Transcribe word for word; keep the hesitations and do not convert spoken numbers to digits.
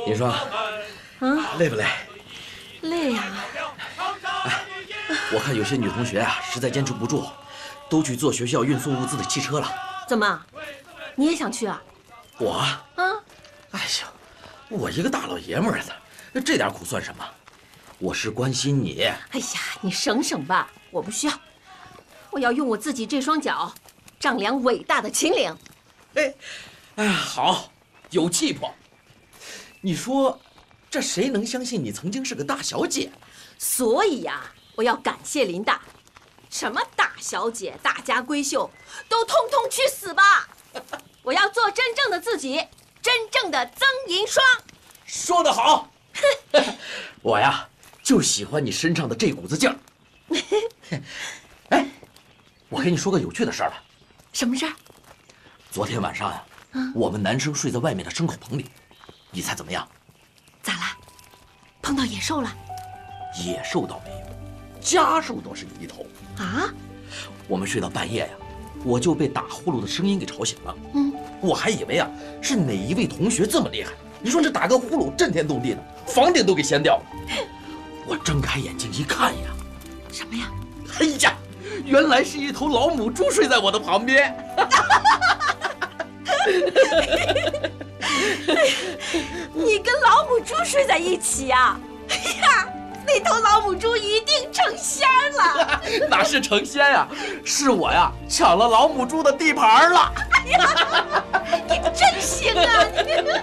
银霜， 啊， 累不累？ 累呀、 哎，我看有些女同学啊，实在坚持不住，都去坐学校运送物资的汽车了。 怎么，你也想去啊？ 我啊， 哎呀，我一个大老爷们儿的，这点苦算什么？我是关心你。 哎呀，你省省吧，我不需要，我要用我自己这双脚丈量伟大的秦岭。 哎，哎呀，好，有气魄。你说，这谁能相信你曾经是个大小姐？ 所以呀、啊，我要感谢林大，什么大小姐、大家闺秀，都通通去死吧！我要做真正的自己，真正的曾银霜。 说得好，我呀就喜欢你身上的这股子劲儿。哎，我跟你说个有趣的事儿吧。 什么事儿？ 昨天晚上呀、 嗯， 我们男生睡在外面的牲口棚里，你猜怎么样？ 咋了？碰到野兽了？ 野兽倒没有，家兽倒是有一头。 啊？ 我们睡到半夜呀，我就被打呼噜的声音给吵醒了。 嗯， 我还以为啊是哪一位同学这么厉害。你说这打个呼噜震天动地的，房顶都给掀掉了。我睁开眼睛一看呀， 什么呀？ 哎呀，原来是一头老母猪睡在我的旁边。 你跟老母猪睡在一起呀？哎呀，那头老母猪一定成仙了。 哪是成仙呀，是我呀抢了老母猪的地盘了。 哎呀，你真行啊！你